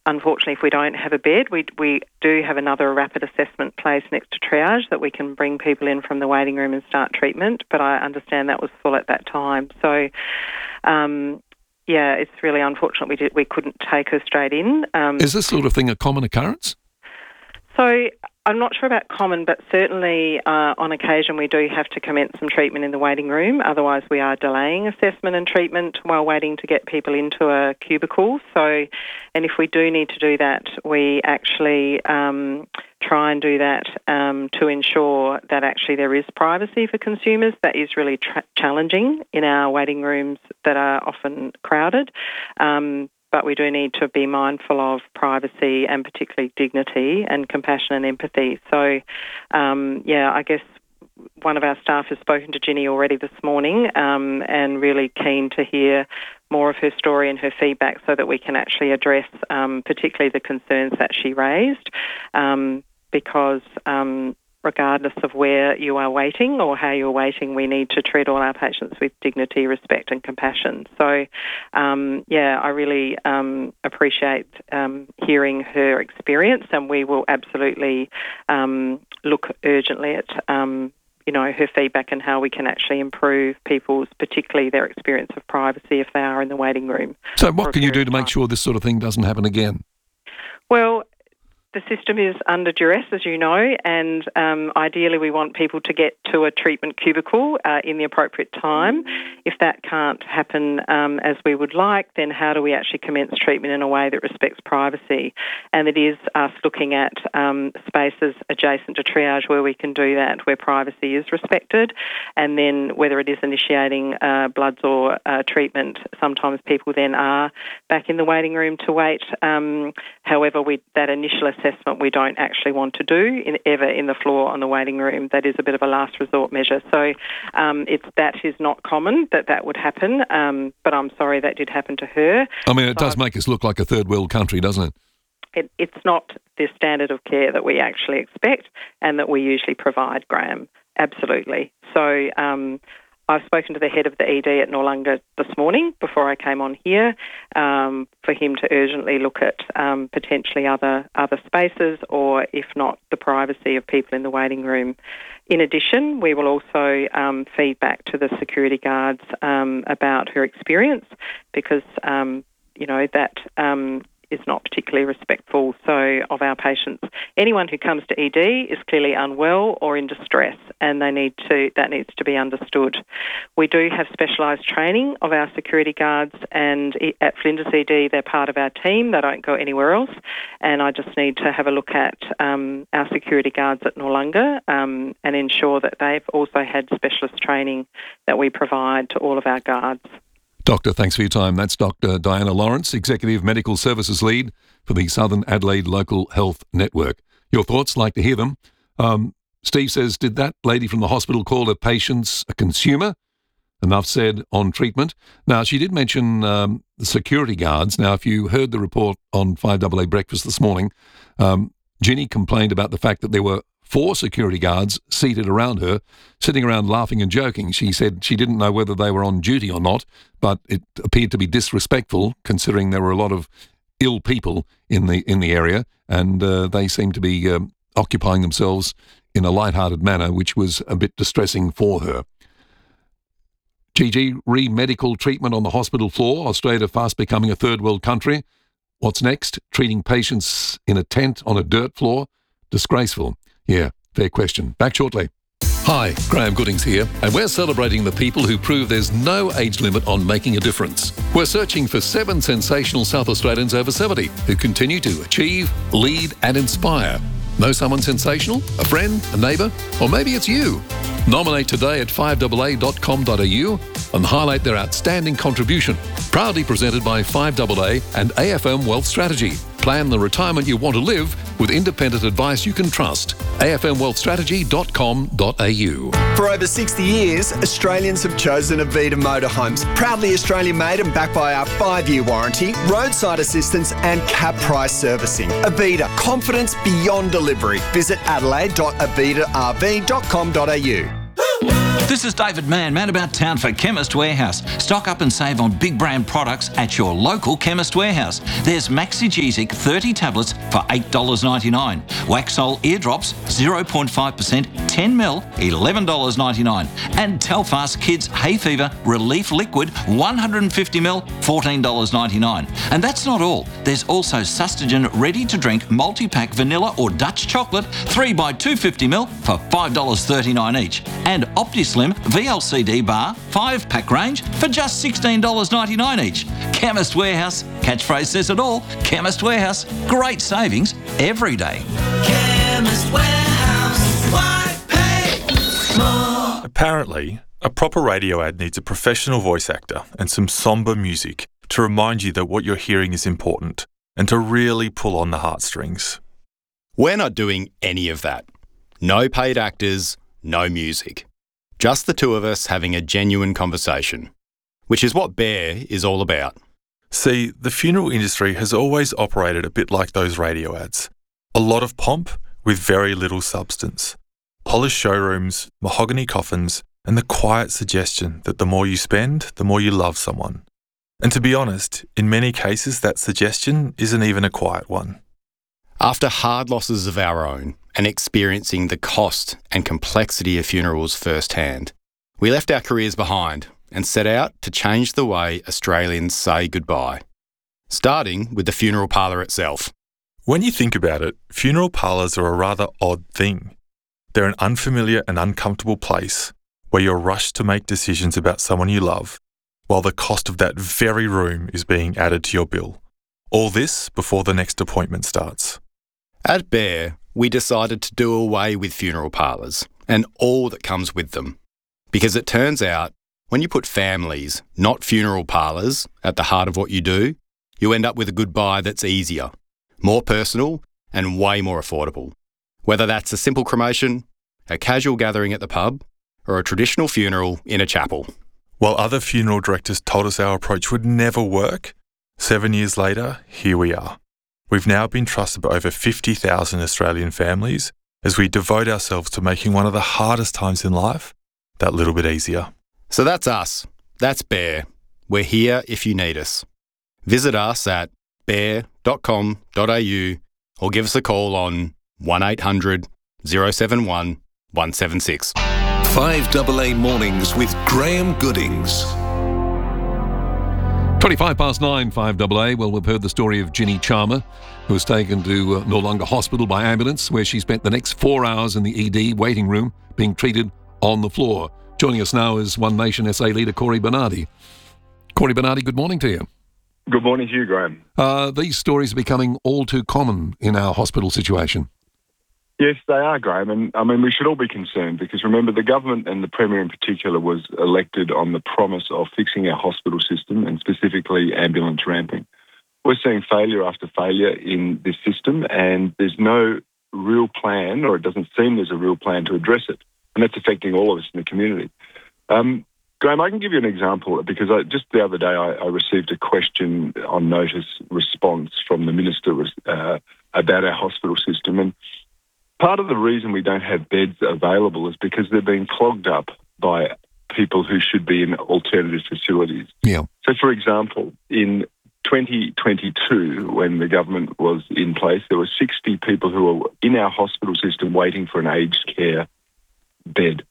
unfortunately, if we don't have a bed, we do have another rapid assessment place next to triage that we can bring people in from the waiting room and start treatment, but I understand that was full at that time. So, it's really unfortunate we couldn't take her straight in. Is this sort of thing a common occurrence? So I'm not sure about common, but certainly on occasion we do have to commence some treatment in the waiting room. Otherwise we are delaying assessment and treatment while waiting to get people into a cubicle. So, and if we do need to do that, we actually try and do that to ensure that actually there is privacy for consumers. That is really challenging in our waiting rooms that are often crowded. But we do need to be mindful of privacy and particularly dignity and compassion and empathy. So, I guess one of our staff has spoken to Ginny already this morning and really keen to hear more of her story and her feedback so that we can actually address particularly the concerns that she raised because regardless of where you are waiting or how you're waiting, we need to treat all our patients with dignity, respect and compassion. So, I really appreciate hearing her experience, and we will absolutely look urgently at her feedback and how we can actually improve people's, particularly their experience of privacy if they are in the waiting room. So what can you do to make sure this sort of thing doesn't happen again? Well, the system is under duress, as you know, and ideally we want people to get to a treatment cubicle in the appropriate time. If that can't happen as we would like, then how do we actually commence treatment in a way that respects privacy? And it is us looking at spaces adjacent to triage where we can do that, where privacy is respected, and then whether it is initiating bloods or treatment, sometimes people then are back in the waiting room to wait. However, that initial assessment we don't actually want to do ever in the floor on the waiting room. That is a bit of a last resort measure. So that is not common that would happen, but I'm sorry that did happen to her. I mean, it does make us look like a third world country, doesn't it? It's not the standard of care that we actually expect and that we usually provide, Graham. Absolutely. So I've spoken to the head of the ED at Noarlunga this morning before I came on here for him to urgently look at potentially other spaces or, if not, the privacy of people in the waiting room. In addition, we will also feed back to the security guards about her experience because, that is not particularly respectful of our patients. Anyone who comes to ED is clearly unwell or in distress, and that needs to be understood. We do have specialised training of our security guards, and at Flinders ED they're part of our team. They don't go anywhere else, and I just need to have a look at our security guards at Noarlunga and ensure that they've also had specialist training that we provide to all of our guards. Doctor, thanks for your time. That's Dr. Diana Lawrence, Executive Medical Services Lead for the Southern Adelaide Local Health Network. Your thoughts, like to hear them. Steve says, did that lady from the hospital call her patients a consumer? Enough said on treatment. Now, she did mention the security guards. Now, if you heard the report on 5AA Breakfast this morning, Ginny complained about the fact that there were 4 security guards seated around her, sitting around laughing and joking. She said she didn't know whether they were on duty or not, but it appeared to be disrespectful considering there were a lot of ill people in the area, and they seemed to be occupying themselves in a light-hearted manner, which was a bit distressing for her. Gigi, re-medical treatment on the hospital floor. Australia fast becoming a third world country. What's next? Treating patients in a tent on a dirt floor? Disgraceful. Yeah, fair question. Back shortly. Hi, Graham Goodings here, and we're celebrating the people who prove there's no age limit on making a difference. We're searching for 7 sensational South Australians over 70 who continue to achieve, lead and inspire. Know someone sensational? A friend? A neighbour? Or maybe it's you? Nominate today at 5AA.com.au and highlight their outstanding contribution. Proudly presented by 5AA and AFM Wealth Strategy. Plan the retirement you want to live with independent advice you can trust. afmwealthstrategy.com.au. For over 60 years, Australians have chosen Avita Motorhomes. Proudly Australian made and backed by our 5-year warranty, roadside assistance and cap price servicing. Avita, confidence beyond delivery. Visit adelaide.avitarv.com.au. This is David Mann about town for Chemist Warehouse. Stock up and save on big brand products at your local Chemist Warehouse. There's Maxigesic 30 tablets for $8.99. Waxol eardrops 0.5%, 10ml, $11.99. And Telfast Kids Hay Fever Relief Liquid 150ml, $14.99. And that's not all. There's also Sustagen Ready to Drink multi-pack vanilla or Dutch chocolate 3x250ml for $5.39 each. And OptiSlim VLCD bar 5-pack range for just $16.99 each. Chemist Warehouse, catchphrase says it all. Chemist Warehouse, great savings every day. Chemist Warehouse, why pay more? Apparently, a proper radio ad needs a professional voice actor and some sombre music to remind you that what you're hearing is important and to really pull on the heartstrings. We're not doing any of that. No paid actors, no music. Just the two of us having a genuine conversation, which is what Bear is all about. See, the funeral industry has always operated a bit like those radio ads. A lot of pomp with very little substance. Polished showrooms, mahogany coffins, and the quiet suggestion that the more you spend, the more you love someone. And to be honest, in many cases that suggestion isn't even a quiet one. After hard losses of our own and experiencing the cost and complexity of funerals firsthand, we left our careers behind and set out to change the way Australians say goodbye, starting with the funeral parlour itself. When you think about it, funeral parlours are a rather odd thing. They're an unfamiliar and uncomfortable place where you're rushed to make decisions about someone you love, while the cost of that very room is being added to your bill. All this before the next appointment starts. At Bear, we decided to do away with funeral parlours and all that comes with them. Because it turns out, when you put families, not funeral parlours, at the heart of what you do, you end up with a goodbye that's easier, more personal and way more affordable. Whether that's a simple cremation, a casual gathering at the pub, or a traditional funeral in a chapel. While other funeral directors told us our approach would never work, 7 years later, here we are. We've now been trusted by over 50,000 Australian families as we devote ourselves to making one of the hardest times in life that little bit easier. So that's us. That's Bear. We're here if you need us. Visit us at bear.com.au or give us a call on 1800 071 176. 5AA Mornings with Graham Goodings. 9:25, 5AA. Well, we've heard the story of Ginny Chalmer, who was taken to Noarlunga Hospital by ambulance, where she spent the next 4 hours in the ED waiting room being treated on the floor. Joining us now is One Nation SA leader Corey Bernardi. Corey Bernardi, good morning to you. Good morning to you, Graham. These stories are becoming all too common in our hospital situation. Yes, they are, Graham. And I mean, we should all be concerned because remember, the government and the Premier in particular was elected on the promise of fixing our hospital system and specifically ambulance ramping. We're seeing failure after failure in this system and there's no real plan, or it doesn't seem there's a real plan to address it. And that's affecting all of us in the community. Graham, I can give you an example because just the other day I received a question on notice response from the Minister about our hospital system. And part of the reason we don't have beds available is because they're being clogged up by people who should be in alternative facilities. Yeah. So, for example, in 2022, when the government was in place, there were 60 people who were in our hospital system waiting for an aged care bed.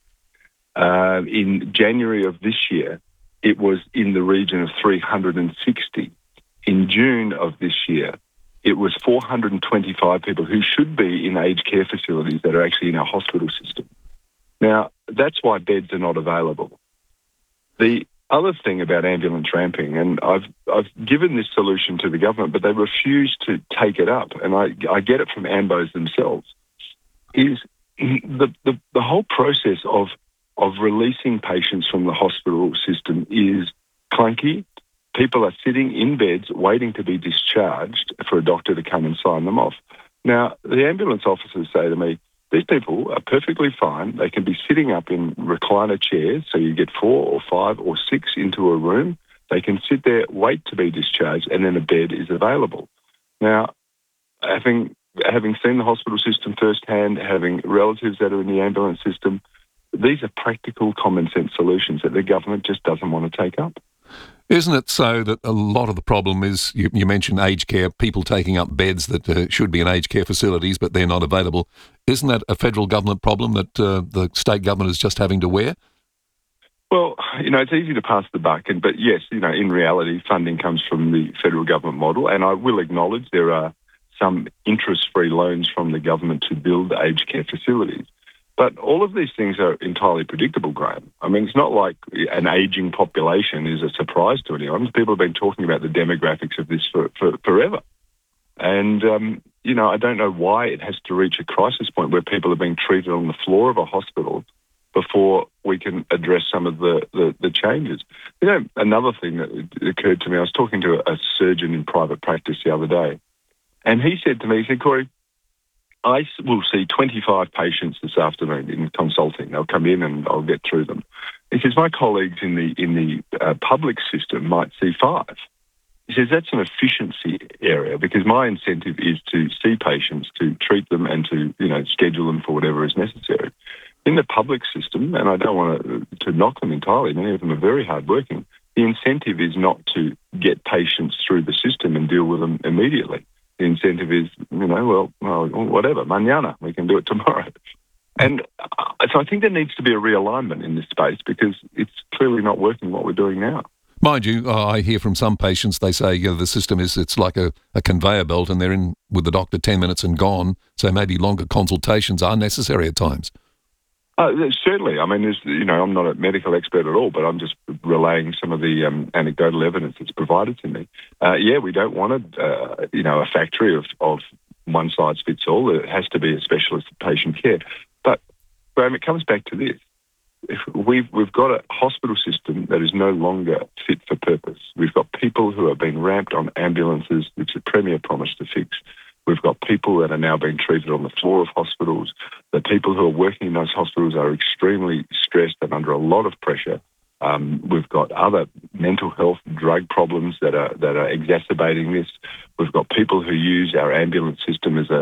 In January of this year, it was in the region of 360. In June of this year, it was 425 people who should be in aged care facilities that are actually in our hospital system. Now, that's why beds are not available. The other thing about ambulance ramping, and I've given this solution to the government, but they refuse to take it up, and I get it from AMBOs themselves, is the whole process of releasing patients from the hospital system is clunky. People are sitting in beds waiting to be discharged for a doctor to come and sign them off. Now, the ambulance officers say to me, these people are perfectly fine. They can be sitting up in recliner chairs, so you get 4 or 5 or 6 into a room. They can sit there, wait to be discharged, and then a bed is available. Now, having seen the hospital system firsthand, having relatives that are in the ambulance system, these are practical, common sense solutions that the government just doesn't want to take up. Isn't it so that a lot of the problem is, you mentioned aged care, people taking up beds that should be in aged care facilities, but they're not available. Isn't that a federal government problem that the state government is just having to wear? Well, it's easy to pass the buck, but yes, in reality, funding comes from the federal government model, and I will acknowledge there are some interest-free loans from the government to build aged care facilities. But all of these things are entirely predictable, Graham. I mean, it's not like an ageing population is a surprise to anyone. People have been talking about the demographics of this for forever. And, I don't know why it has to reach a crisis point where people are being treated on the floor of a hospital before we can address some of the changes. Another thing that occurred to me, I was talking to a surgeon in private practice the other day, and he said to me, Corey, I will see 25 patients this afternoon in consulting. They'll come in and I'll get through them. He says, my colleagues in the public system might see 5. He says, that's an efficiency area because my incentive is to see patients, to treat them and to, schedule them for whatever is necessary. In the public system, and I don't want to knock them entirely, many of them are very hardworking, the incentive is not to get patients through the system and deal with them immediately. The incentive is, whatever, mañana, we can do it tomorrow. And so I think there needs to be a realignment in this space because it's clearly not working what we're doing now. Mind you, I hear from some patients, they say the system it's like a conveyor belt and they're in with the doctor 10 minutes and gone, so maybe longer consultations are necessary at times. Certainly. I mean, I'm not a medical expert at all, but I'm just relaying some of the anecdotal evidence that's provided to me. We don't want a factory of one size fits all. It has to be a specialist patient care. But, Graham, it comes back to this. If we've got a hospital system that is no longer fit for purpose. We've got people who are being ramped on ambulances, which the Premier promised to fix. We've got people that are now being treated on the floor of hospitals. The people who are working in those hospitals are extremely stressed and under a lot of pressure. We've got other mental health drug problems that are exacerbating this. We've got people who use our ambulance system as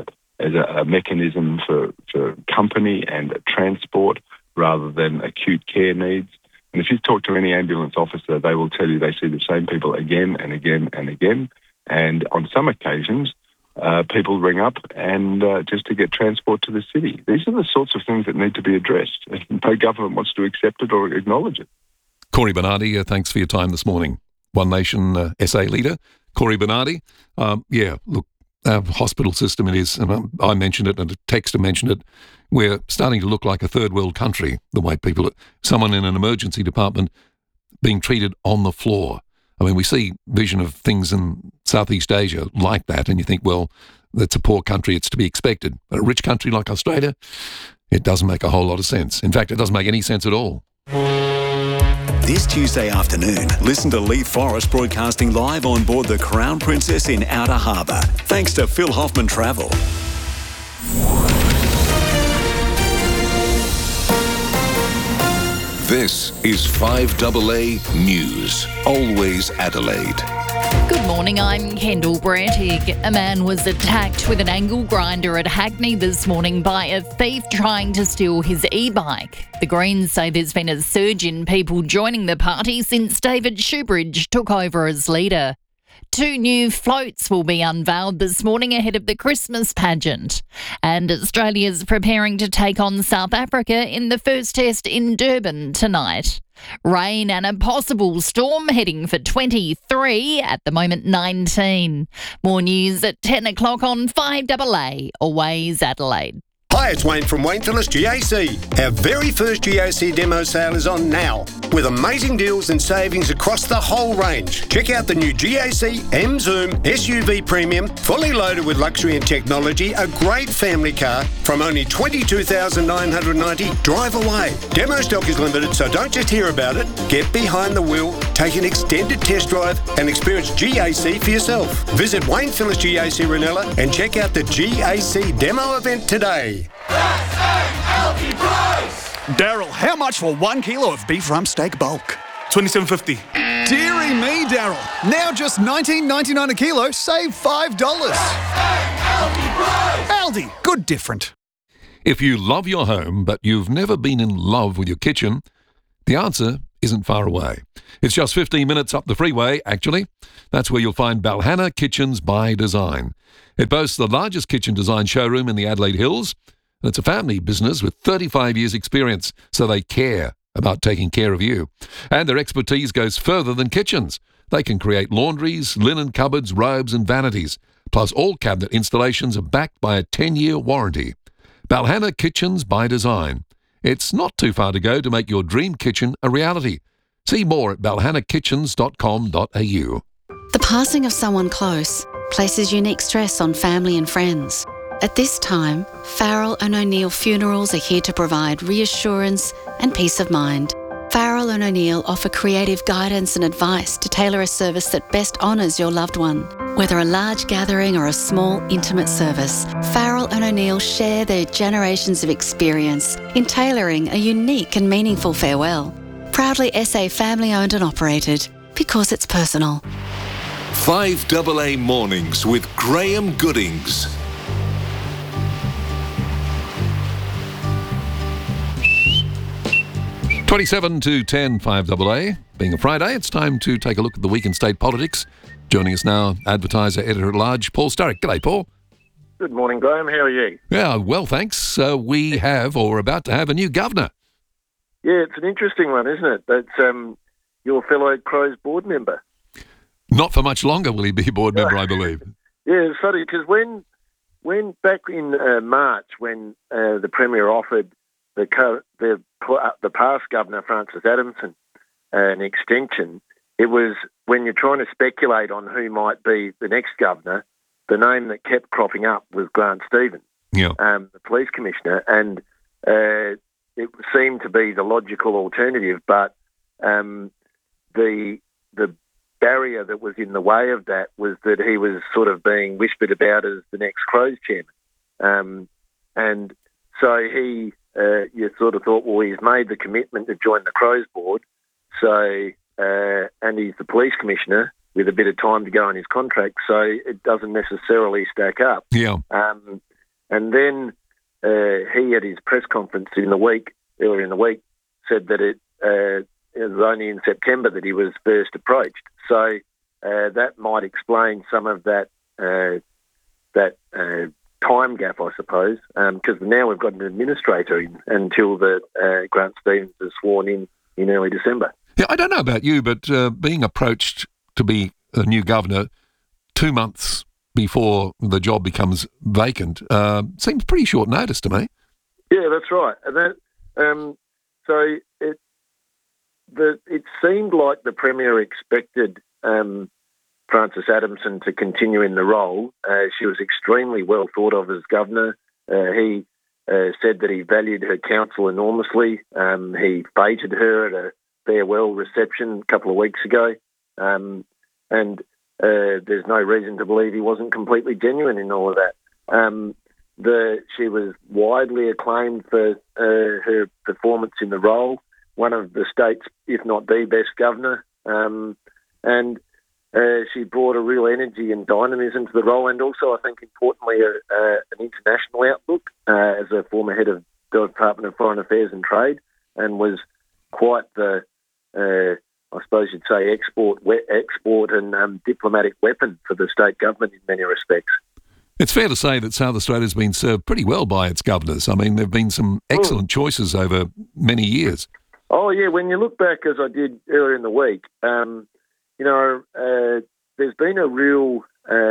a mechanism for company and transport rather than acute care needs. And if you talk to any ambulance officer, they will tell you they see the same people again and again and again. And on some occasions, people ring up and just to get transport to the city. These are the sorts of things that need to be addressed. No government wants to accept it or acknowledge it. Corey Bernardi, thanks for your time this morning. One Nation SA leader, Corey Bernardi. Look, our hospital system, it is, and I mentioned it and a texter mentioned it, we're starting to look like a third world country, the way someone in an emergency department being treated on the floor. I mean, we see vision of things in Southeast Asia like that, and you think, well, that's a poor country, it's to be expected. But a rich country like Australia, it doesn't make a whole lot of sense. In fact, it doesn't make any sense at all. This Tuesday afternoon, listen to Lee Forrest broadcasting live on board the Crown Princess in Outer Harbour, thanks to Phil Hoffman Travel. This is 5AA News, always Adelaide. Good morning, I'm Kendall Brantig. A man was attacked with an angle grinder at Hackney this morning by a thief trying to steal his e-bike. The Greens say there's been a surge in people joining the party since David Shoebridge took over as leader. 2 new floats will be unveiled this morning ahead of the Christmas pageant. And Australia's preparing to take on South Africa in the first test in Durban tonight. Rain and a possible storm heading for 23, at the moment 19. More news at 10 o'clock on 5AA, always Adelaide. Hi, it's Wayne from Wayne Phillips GAC. Our very first GAC demo sale is on now, with amazing deals and savings across the whole range. Check out the new GAC M-Zoom SUV Premium, fully loaded with luxury and technology, a great family car from only $22,990. Drive away. Demo stock is limited, so don't just hear about it. Get behind the wheel, take an extended test drive and experience GAC for yourself. Visit Wayne Phillips GAC Ranella and check out the GAC demo event today. Daryl, how much for 1 kilo of beef rump steak bulk? $27.50. Deary me, Daryl. Now just $19.99 a kilo, save $5. Aldi, good different. If you love your home, but you've never been in love with your kitchen, the answer isn't far away. It's just 15 minutes up the freeway, actually. That's where you'll find Balhanna Kitchens by Design. It boasts the largest kitchen design showroom in the Adelaide Hills, and it's a family business with 35 years' experience, so they care about taking care of you. And their expertise goes further than kitchens. They can create laundries, linen cupboards, robes and vanities. Plus, all cabinet installations are backed by a 10-year warranty. Balhanna Kitchens by Design. It's not too far to go to make your dream kitchen a reality. See more at balhannakitchens.com.au. The passing of someone close places unique stress on family and friends. At this time, Farrell and O'Neill Funerals are here to provide reassurance and peace of mind. Farrell and O'Neill offer creative guidance and advice to tailor a service that best honours your loved one. Whether a large gathering or a small, intimate service, Farrell and O'Neill share their generations of experience in tailoring a unique and meaningful farewell. Proudly SA family-owned and operated, because it's personal. 5AA Mornings with Graham Goodings. $27 to 10, 5AA. Being a Friday, it's time to take a look at the week in state politics. Joining us now, advertiser, editor-at-large, Paul Sturrock. G'day, Paul. Good morning, Graham. How are you? Yeah, well, thanks. We have, or are about to have, a new governor. Yeah, it's an interesting one, isn't it? That's your fellow Crows board member. Not for much longer will he be a board member, I believe. Yeah, it's funny, because when back in March, when the Premier offered the past governor, Francis Adamson, an extension, it was when you're trying to speculate on who might be the next governor, the name that kept cropping up was Grant Stevens, the police commissioner, and it seemed to be the logical alternative, but the barrier that was in the way of that was that he was sort of being whispered about as the next Crows chairman. And so he, you sort of thought, well, he's made the commitment to join the Crows board, so and he's the police commissioner with a bit of time to go on his contract, so it doesn't necessarily stack up. Yeah. And then he, at his press conference earlier in the week, said that it was only in September that he was first approached. So that might explain some of that time gap, I suppose, because now we've got an administrator until the Grant Stevens is sworn in early December. Yeah, I don't know about you, but being approached to be a new governor 2 months before the job becomes vacant seems pretty short notice to me. Yeah, that's right. And that so it seemed like the Premier expected Francis Adamson to continue in the role. She was extremely well thought of as governor. He said that he valued her counsel enormously. He feted her at a farewell reception a couple of weeks ago. And there's no reason to believe he wasn't completely genuine in all of that. She was widely acclaimed for her performance in the role, one of the state's, if not the best governor. And she brought a real energy and dynamism to the role, and also, I think, importantly, an international outlook as a former head of the Department of Foreign Affairs and Trade, and was quite the, I suppose you'd say, export and diplomatic weapon for the state government in many respects. It's fair to say that South Australia's been served pretty well by its governors. I mean, there have been some excellent choices over many years. Oh, yeah, when you look back, as I did earlier in the week, there's been a real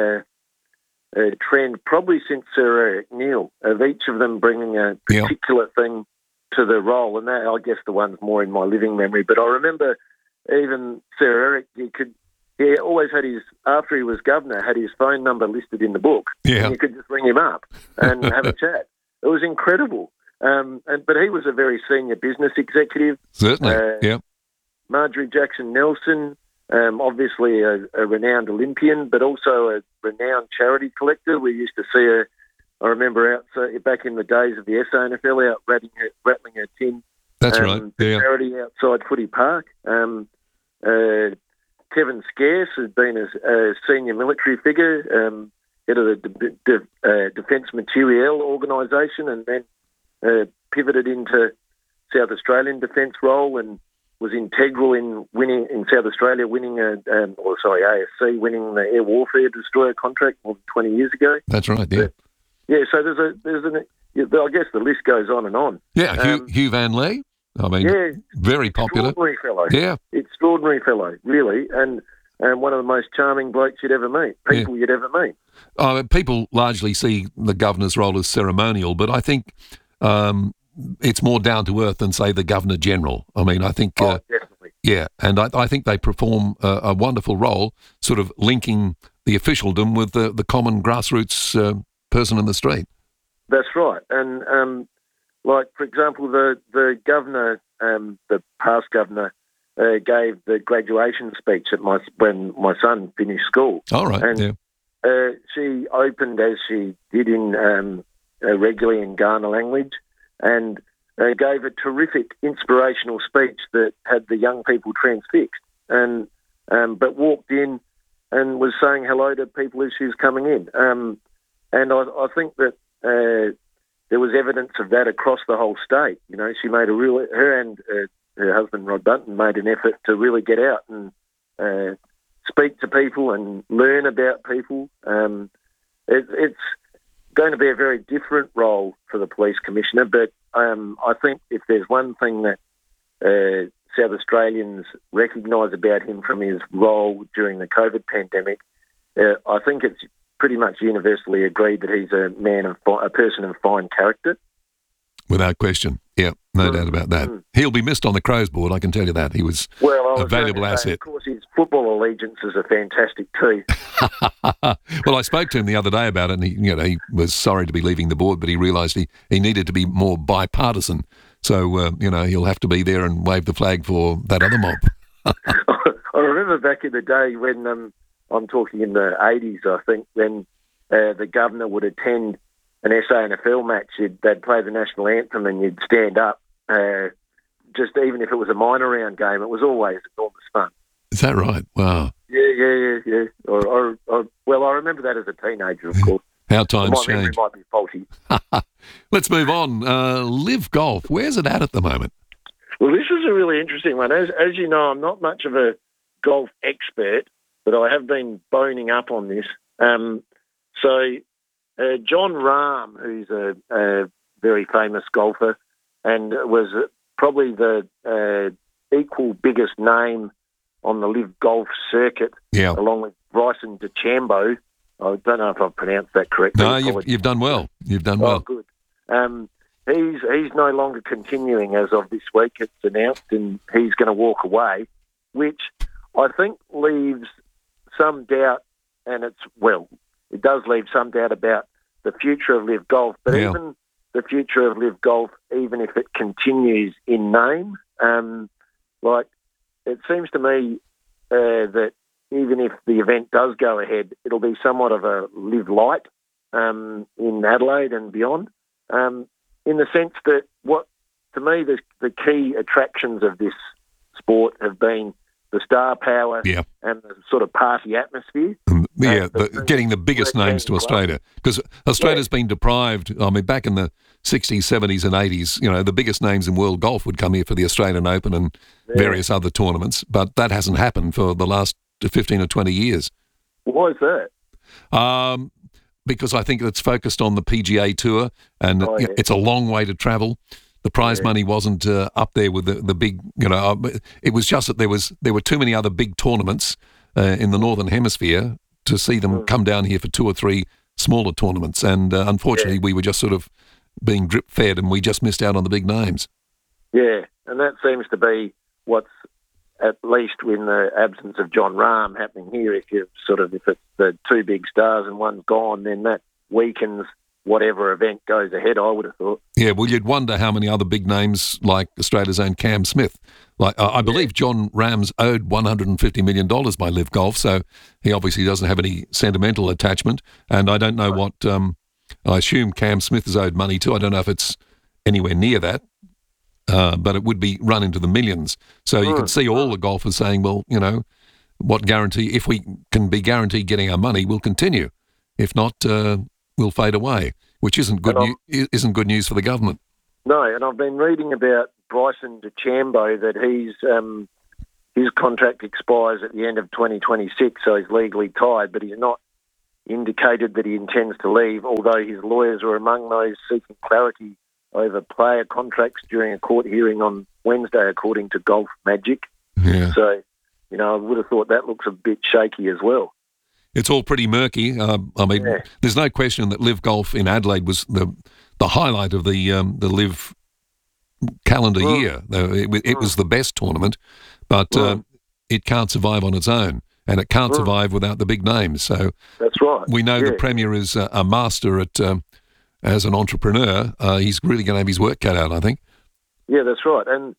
trend, probably since Sir Eric Neal, of each of them bringing a particular thing to the role, and that, I guess, the one's more in my living memory. But I remember even Sir Eric, he always had after he was governor, had his phone number listed in the book. Yeah. And you could just ring him up and have a chat. It was incredible. But he was a very senior business executive. Certainly, yeah. Marjorie Jackson Nelson, obviously a renowned Olympian, but also a renowned charity collector. We used to see her, I remember, back in the days of the SANFL, out rattling her tin. That's right, yeah. Charity outside Footy Park. Kevin Scarce has been a senior military figure, head of the Defence Materiel Organisation, and then pivoted into South Australian defence role and was integral in winning in South Australia, ASC winning the air warfare destroyer contract more than 20 years ago. That's right. Yeah. So I guess the list goes on and on. Yeah, Hugh Van Lee. I mean, very popular. Extraordinary fellow. Yeah. Extraordinary fellow, really, and one of the most charming blokes you'd ever meet, you'd ever meet. People largely see the governor's role as ceremonial, but I think it's more down to earth than, say, the Governor-General. I mean, I think... definitely. Yeah, and I think they perform a wonderful role, sort of linking the officialdom with the common grassroots person in the street. That's right. And, for example, the governor, the past governor, gave the graduation speech when my son finished school. All right, and, she opened, as she did regularly in Kaurna language, and gave a terrific inspirational speech that had the young people transfixed, but walked in and was saying hello to people as she was coming in. And I think that there was evidence of that across the whole state. You know, she made her and her husband Rod Bunton made an effort to really get out and speak to people and learn about people. It's going to be a very different role for the police commissioner, but I think if there's one thing that South Australians recognise about him from his role during the COVID pandemic, I think it's pretty much universally agreed that he's a person of fine character. Without question. Yeah, no doubt about that. He'll be missed on the Crows board, I can tell you that. He was a valuable asset. Of course, his football allegiances are fantastic too. Well, I spoke to him the other day about it, and he was sorry to be leaving the board, but he realised he needed to be more bipartisan. So, he'll have to be there and wave the flag for that other mob. I remember back in the day when, I'm talking in the 80s, I think, when the governor would attend an SANFL match, they'd play the national anthem and you'd stand up, just even if it was a minor round game. It was always enormous fun. Is that right? Wow. Yeah. I remember that as a teenager, of course. How times My memory change. might be faulty. Let's move on. Live Golf, where's it at the moment? Well, this is a really interesting one. As you know, I'm not much of a golf expert, but I have been boning up on this. John Rahm, who's a very famous golfer and was probably the equal biggest name on the Live Golf circuit, along with Bryson DeChambeau. I don't know if I've pronounced that correctly. No, you've done well. You've done well. Oh, good. He's no longer continuing as of this week. It's announced, and he's going to walk away, which I think leaves some doubt, and it does leave some doubt about the future of Live Golf, but even the future of Live Golf, even if it continues in name, it seems to me that even if the event does go ahead, it'll be somewhat of a Live Light in Adelaide and beyond, in the sense that to me, the key attractions of this sport have been the star power and the sort of party atmosphere. Getting the biggest names to Australia. Because Australia's been deprived, back in the 60s, 70s and 80s, the biggest names in world golf would come here for the Australian Open and various other tournaments, but that hasn't happened for the last 15 or 20 years. Why is that? Because I think it's focused on the PGA Tour, and it's a long way to travel. The prize money wasn't up there with the big, it was just that there were too many other big tournaments in the Northern Hemisphere to see them come down here for 2 or 3 smaller tournaments. And unfortunately, we were just sort of being drip-fed and we just missed out on the big names. Yeah, and that seems to be what's, at least in the absence of John Rahm, happening here. If it's the 2 big stars and one's gone, then that weakens whatever event goes ahead, I would have thought. Yeah, well, you'd wonder how many other big names like Australia's own Cam Smith. I believe John Rahm's owed $150 million by Live Golf, so he obviously doesn't have any sentimental attachment. And I don't know what, I assume Cam Smith is owed money too. I don't know if it's anywhere near that, but it would be run into the millions. So you can see all the golfers saying, well, what guarantee, if we can be guaranteed getting our money, we'll continue. If not, we'll fade away, which isn't good news for the government. No, and I've been reading about Bryson DeChambeau that his contract expires at the end of 2026, so he's legally tied, but he's not indicated that he intends to leave, although his lawyers were among those seeking clarity over player contracts during a court hearing on Wednesday, according to Golf Magic. Yeah. So, I would have thought that looks a bit shaky as well. It's all pretty murky. There's no question that Live Golf in Adelaide was the highlight of the Live calendar year. It was the best tournament, but it can't survive on its own, and it can't survive without the big names. So that's right. We know the Premier is a master at as an entrepreneur. He's really going to have his work cut out, I think. Yeah, that's right. And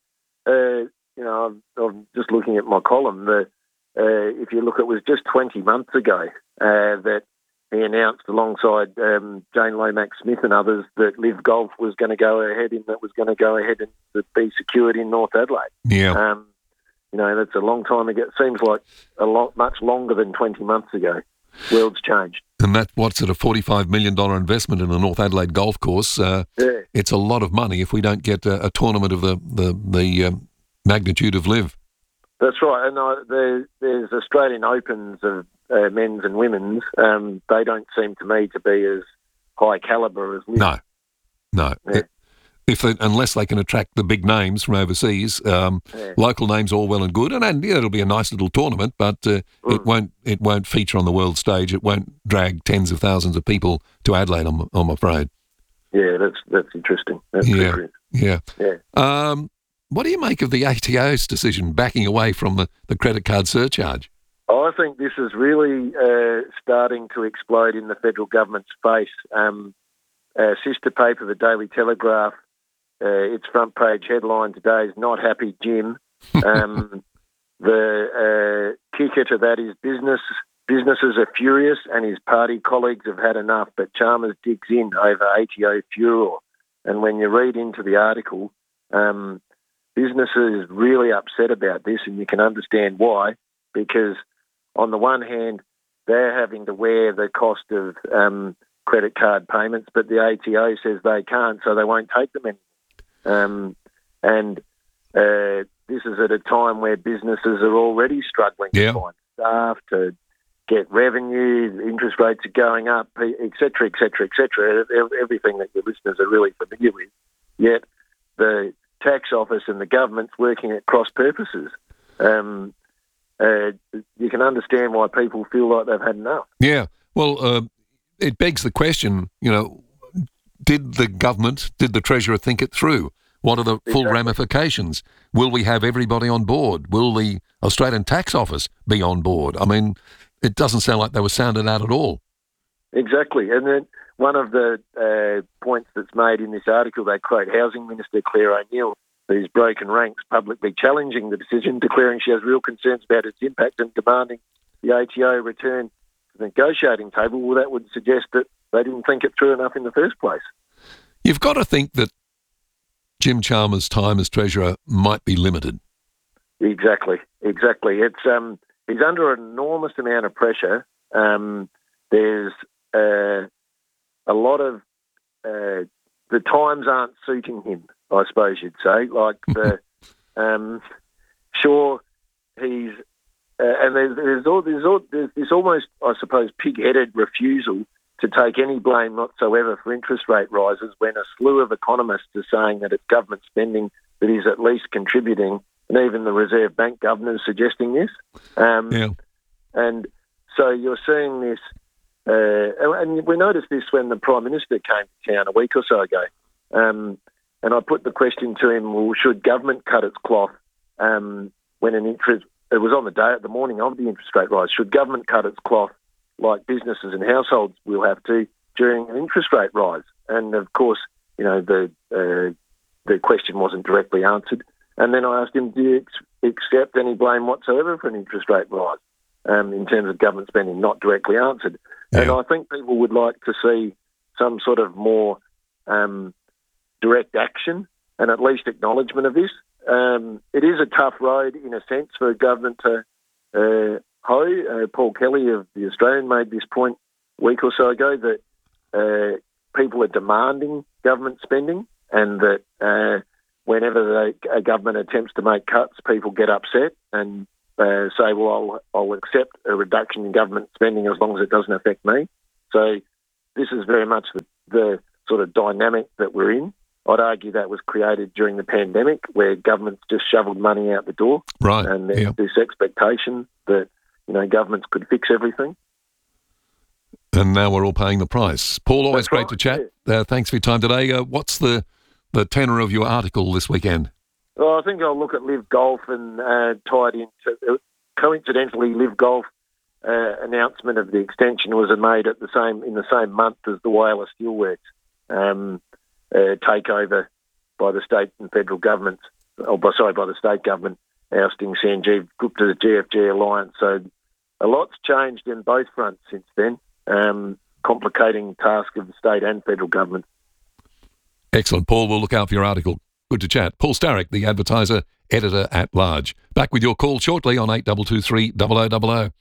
I'm just looking at my column. If you look, it was just 20 months ago that he announced, alongside Jane Lomax-Smith and others, that Live Golf was going to go ahead and be secured in North Adelaide. Yeah. That's a long time ago. It seems like much longer than 20 months ago. World's changed. And what's it, a $45 million investment in a North Adelaide golf course? It's a lot of money if we don't get a tournament of the magnitude of Live. That's right. And there's Australian Opens of men's and women's. They don't seem to me to be as high calibre as Live. No. Yeah. Unless they can attract the big names from overseas, local names are all well and good, and it'll be a nice little tournament, but it won't feature on the world stage. It won't drag tens of thousands of people to Adelaide, I'm afraid. Yeah, that's interesting. That's good. Yeah. What do you make of the ATO's decision backing away from the credit card surcharge? I think this is really starting to explode in the federal government's face. Sister paper, the Daily Telegraph, its front page headline today is "Not Happy Jim." The kicker to that is businesses are furious and his party colleagues have had enough, but Chalmers digs in over ATO furor. And when you read into the article, businesses really upset about this, and you can understand why, because on the one hand, they're having to wear the cost of credit card payments, but the ATO says they can't, so they won't take them anymore. This is at a time where businesses are already struggling to find staff, to get revenue, interest rates are going up, et cetera, everything that your listeners are really familiar with. Yet the tax office and the government's working at cross purposes. You can understand why people feel like they've had enough. Yeah, well, it begs the question, did the Treasurer think it through? What are the full ramifications? Will we have everybody on board? Will the Australian Tax Office be on board? I mean, it doesn't sound like they were sounded out at all. Exactly. And then one of the points that's made in this article, they quote Housing Minister Claire O'Neill, who's broken ranks, publicly challenging the decision, declaring she has real concerns about its impact and demanding the ATO return to the negotiating table. Well, that would suggest that they didn't think it through enough in the first place. You've got to think that Jim Chalmers' time as Treasurer might be limited. Exactly. It's he's under an enormous amount of pressure. There's a lot of the times aren't suiting him, I suppose you'd say. Like sure, he's and there's this almost, I suppose, pig-headed refusal to take any blame whatsoever for interest rate rises when a slew of economists are saying that it's government spending that is at least contributing, and even the Reserve Bank governor is suggesting this. And so you're seeing this, and we noticed this when the Prime Minister came to town a week or so ago, and I put the question to him, well, should government cut its cloth when it was on the morning of the interest rate rise, should government cut its cloth like businesses and households will have to during an interest rate rise? And of course, the question wasn't directly answered. And then I asked him, do you accept any blame whatsoever for an interest rate rise in terms of government spending? Not directly answered. Yeah. And I think people would like to see some sort of more direct action and at least acknowledgement of this. It is a tough road in a sense for government to Paul Kelly of The Australian made this point a week or so ago that people are demanding government spending, and that whenever a government attempts to make cuts, people get upset and say, well, I'll accept a reduction in government spending as long as it doesn't affect me. So this is very much the sort of dynamic that we're in. I'd argue that was created during the pandemic, where governments just shoveled money out the door. Right. And there's this expectation that, governments could fix everything. And now we're all paying the price. Paul, always great to chat. Yeah. Thanks for your time today. What's the tenor of your article this weekend? Well, I think I'll look at Live Golf and tie it into... Coincidentally, Live Golf announcement of the extension was made in the same month as the Whyalla Steelworks takeover by the state and federal governments, by the state government ousting Sanjeev Gupta, the GFG alliance. So a lot's changed in both fronts since then, complicating the task of the state and federal government. Excellent, Paul. We'll look out for your article. Good to chat. Paul Starrick, the Advertiser Editor-at-Large. Back with your call shortly on 8223 0000.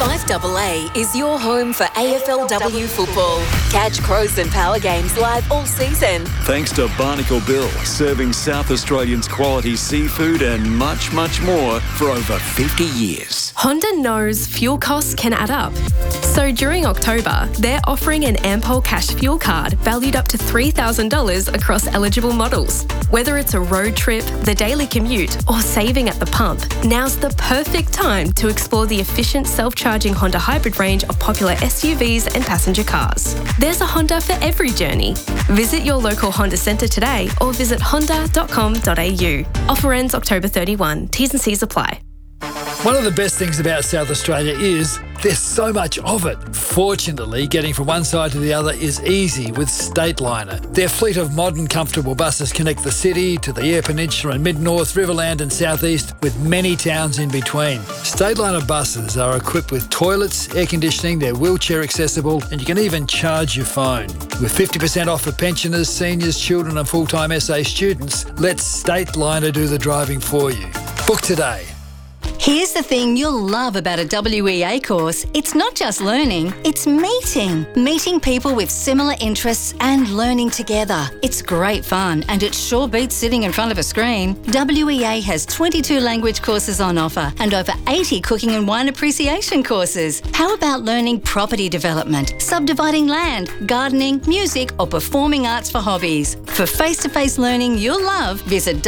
5AA is your home for AFLW football. Catch Crows and Power games live all season. Thanks to Barnacle Bill, serving South Australians quality seafood and much, much more for over 50 years. Honda knows fuel costs can add up. So during October, they're offering an Ampol Cash fuel card valued up to $3,000 across eligible models. Whether it's a road trip, the daily commute, or saving at the pump, now's the perfect time to explore the efficient self-charging Honda hybrid range of popular SUVs and passenger cars. There's a Honda for every journey. Visit your local Honda centre today or visit honda.com.au. Offer ends October 31. T's and C's apply. One of the best things about South Australia is there's so much of it. Fortunately, getting from one side to the other is easy with Stateliner. Their fleet of modern, comfortable buses connect the city to the Eyre Peninsula and Mid-North, Riverland and South East, with many towns in between. Stateliner buses are equipped with toilets, air conditioning, they're wheelchair accessible, and you can even charge your phone. With 50% off for pensioners, seniors, children and full-time SA students, let Stateliner do the driving for you. Book today. Here's the thing you'll love about a WEA course. It's not just learning, it's meeting. Meeting people with similar interests and learning together. It's great fun and it sure beats sitting in front of a screen. WEA has 22 language courses on offer and over 80 cooking and wine appreciation courses. How about learning property development, subdividing land, gardening, music or performing arts for hobbies? For face-to-face learning you'll love, visit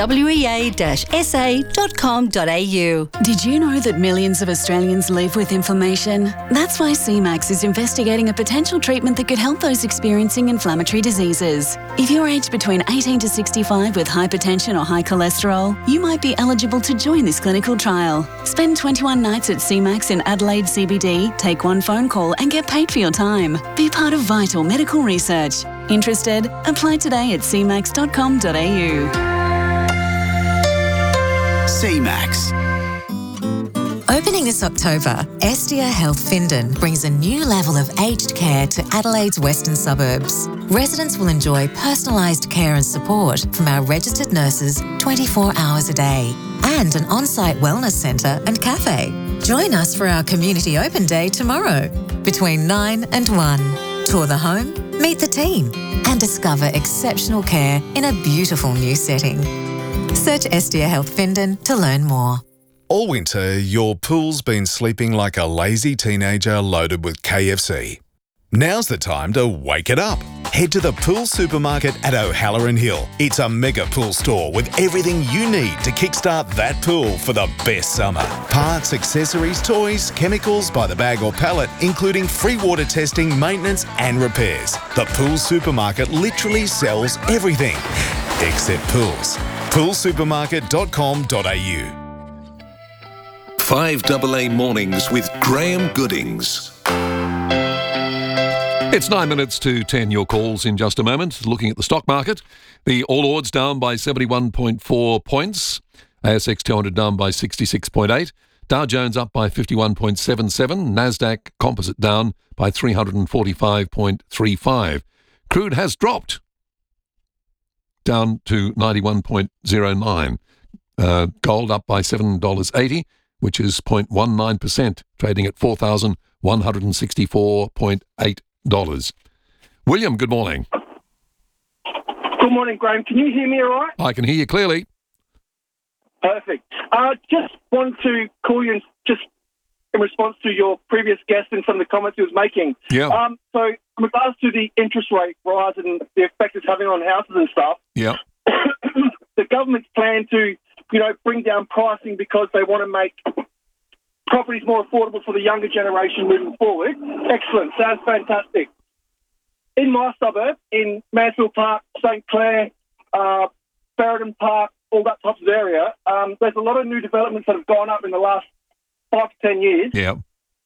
wea-sa.com.au. Did you know that millions of Australians live with inflammation? That's why CMAX is investigating a potential treatment that could help those experiencing inflammatory diseases. If you're aged between 18 to 65 with hypertension or high cholesterol, you might be eligible to join this clinical trial. Spend 21 nights at CMAX in Adelaide CBD, take one phone call and get paid for your time. Be part of vital medical research. Interested? Apply today at cmax.com.au. CMAX. Opening this October, Estia Health Findon brings a new level of aged care to Adelaide's western suburbs. Residents will enjoy personalised care and support from our registered nurses 24 hours a day and an on-site wellness centre and cafe. Join us for our community open day tomorrow between 9 and 1. Tour the home, meet the team and discover exceptional care in a beautiful new setting. Search Estia Health Findon to learn more. All winter, your pool's been sleeping like a lazy teenager loaded with KFC. Now's the time to wake it up. Head to the Pool Supermarket at O'Halloran Hill. It's a mega pool store with everything you need to kickstart that pool for the best summer. Parts, accessories, toys, chemicals by the bag or pallet, including free water testing, maintenance and repairs. The Pool Supermarket literally sells everything, except pools. poolsupermarket.com.au. 5AA Mornings with Graham Goodings. It's 9 minutes to 10. Your calls in just a moment. Looking at the stock market, the All Ords down by 71.4 points. ASX 200 down by 66.8. Dow Jones up by 51.77. Nasdaq Composite down by 345.35. Crude has dropped down to 91.09. Gold up by $7.80, which is 0.19%, trading at $4,164.8. William, good morning. Good morning, Graham. Can you hear me all right? I can hear you clearly. Perfect. Just wanted to call you just in response to your previous guest and some of the comments he was making. Yeah. So in regards to the interest rate rise and the effect it's having on houses and stuff, Yeah. the government's plan to, bring down pricing because they want to make properties more affordable for the younger generation moving forward. Excellent. Sounds fantastic. In my suburb, in Mansfield Park, St Clair, Ferryden Park, all that type of area, there's a lot of new developments that have gone up in the last 5 to 10 years. Yeah.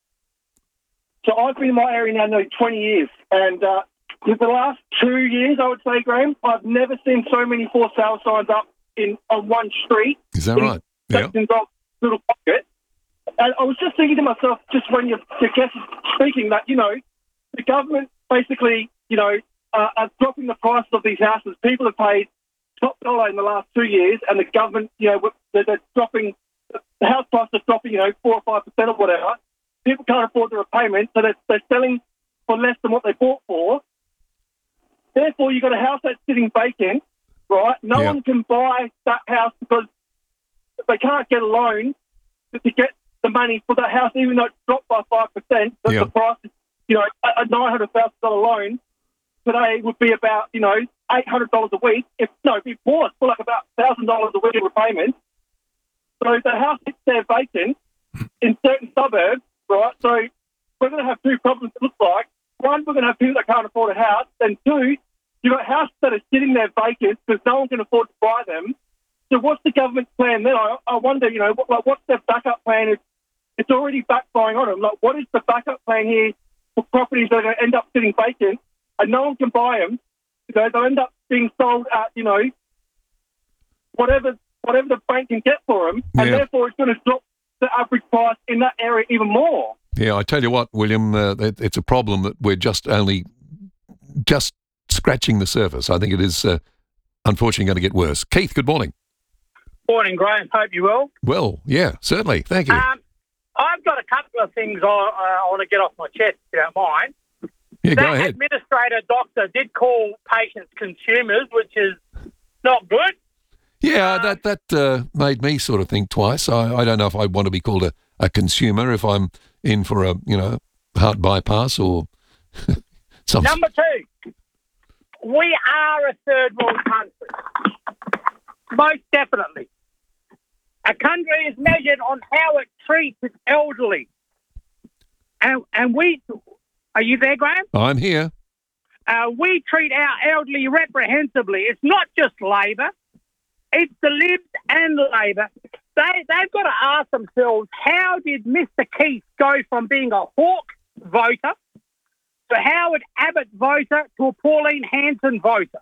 So I've been in my area now nearly 20 years, and with the last 2 years, I would say, Graham, I've never seen so many for sale signs up on one street. Is that right? Yeah. In little pocket. And I was just thinking to myself, just when your guest is speaking, that, the government basically, are dropping the prices of these houses. People have paid top dollar in the last 2 years, and the government, they're dropping, the house prices are dropping, 4 or 5% or whatever. People can't afford the repayment, so they're selling for less than what they bought for. Therefore, you've got a house that's sitting vacant, right? No one can buy that house because they can't get a loan to get the money for that house, even though it's dropped by 5%. But the price is, a $900,000 loan today would be about, $800 a week. It'd be more. It's more like about $1,000 a week in repayment. So the house sits there vacant in certain suburbs, right? So we're going to have two problems, it looks like. One, we're going to have people that can't afford a house. And two, you've got houses that are sitting there vacant because no one can afford to buy them. So what's the government's plan then? I wonder, what's their backup plan if it's already backfiring on them? Like, what is the backup plan here for properties that are going to end up sitting vacant and no one can buy them? They'll end up being sold at, whatever the bank can get for them, and therefore it's going to drop the average price in that area even more. Yeah, I tell you what, William, it's a problem that we're just scratching the surface. I think it is, unfortunately, going to get worse. Keith, good morning. Morning, Graham. Hope you're well. Well, yeah, certainly. Thank you. I've got a couple of things I want to get off my chest, if you don't mind. Yeah, that go ahead. Administrator doctor did call patients consumers, which is not good. Yeah, that made me sort of think twice. I don't know if I want to be called a consumer if I'm in for a heart bypass or something. Number two, we are a third world country. Most definitely. A country is measured on how it treats its elderly. And we... Are you there, Graham? I'm here. We treat our elderly reprehensibly. It's not just Labor. It's the Libs and Labor. They've got to ask themselves, how did Mr Keith go from being a Hawke voter to Howard Abbott voter to a Pauline Hanson voter?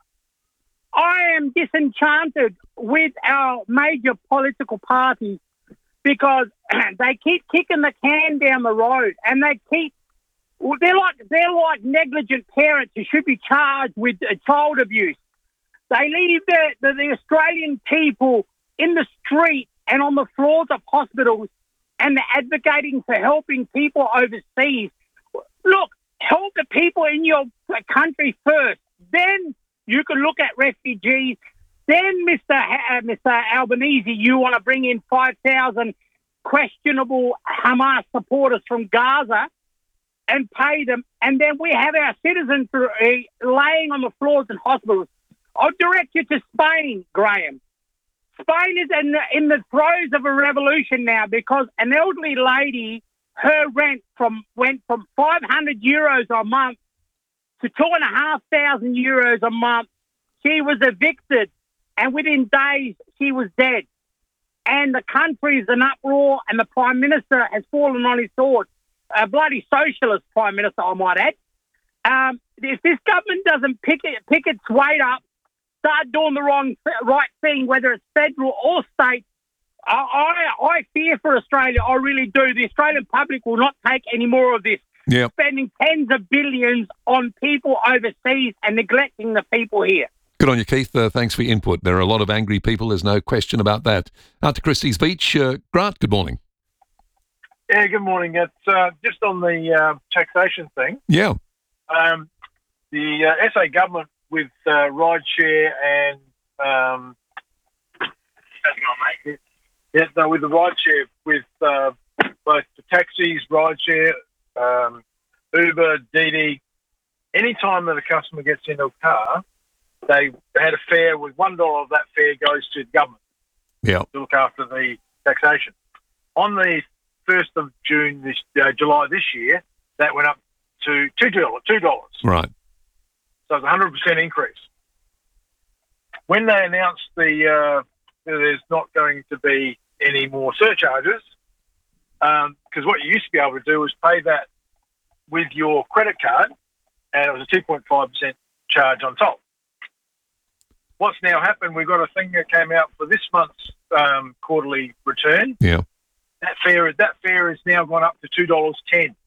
I am disenchanted with our major political parties because they keep kicking the can down the road, and they're like negligent parents who should be charged with child abuse. They leave the Australian people in the street and on the floors of hospitals, and they're advocating for helping people overseas. Look, help the people in your country first. Then you can look at refugees. Then, Mr. Albanese, you want to bring in 5,000 questionable Hamas supporters from Gaza and pay them, and then we have our citizens laying on the floors in hospitals. I'll direct you to Spain, Graham. Spain is in the throes of a revolution now because an elderly lady, her rent went from €500 a month to €2,500 a month. She was evicted, and within days she was dead. And the country is in uproar, and the Prime Minister has fallen on his sword. A bloody socialist Prime Minister, I might add. If this government doesn't pick its weight up, start doing the right thing, whether it's federal or state, I fear for Australia. I really do. The Australian public will not take any more of this. Yep. Spending tens of billions on people overseas and neglecting the people here. Good on you, Keith. Thanks for your input. There are a lot of angry people. There's no question about that. Out to Christie's Beach. Grant, good morning. Yeah, good morning. It's just on the taxation thing. Yeah. The SA government with rideshare and with the rideshare with both the taxis, rideshare, Uber, Didi. Anytime that a customer gets into a car, they had a fare with $1 of that fare goes to the government to look after the taxation. On the 1st of July this year, that went up to $2. Right. So it's a 100% increase. When they announced there's not going to be any more surcharges, because what you used to be able to do was pay that with your credit card, and it was a 2.5% charge on top. What's now happened, we've got a thing that came out for this month's quarterly return. Yeah. That fare has now gone up to $2.10.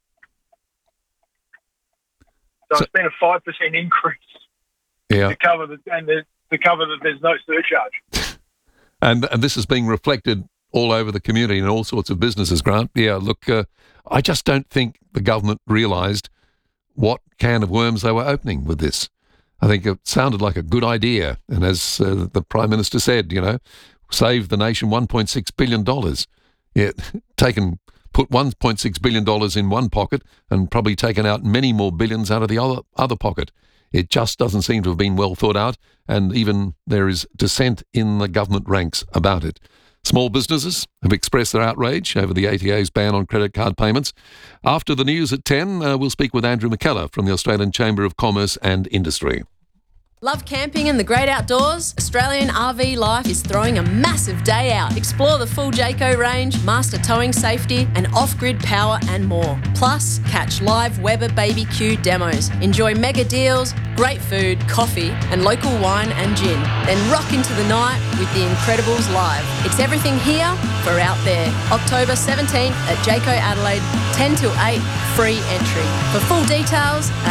So it's been a 5% increase to cover that there's no surcharge. And this is being reflected all over the community and all sorts of businesses, Grant. Yeah, look, I just don't think the government realised what can of worms they were opening with this. I think it sounded like a good idea. And as the Prime Minister said, save the nation $1.6 billion. Yeah, put $1.6 billion in one pocket and probably taken out many more billions out of the other pocket. It just doesn't seem to have been well thought out, and even there is dissent in the government ranks about it. Small businesses have expressed their outrage over the ATO's ban on credit card payments. After the news at 10, we'll speak with Andrew McKellar from the Australian Chamber of Commerce and Industry. Love camping and the great outdoors? Australian RV Life is throwing a massive day out. Explore the full Jayco range, master towing safety and off-grid power and more. Plus, catch live Weber BBQ demos. Enjoy mega deals, great food, coffee and local wine and gin. Then rock into the night with the Incredibles live. It's everything here for out there. October 17th at Jayco Adelaide, 10 till 8, free entry. For full details at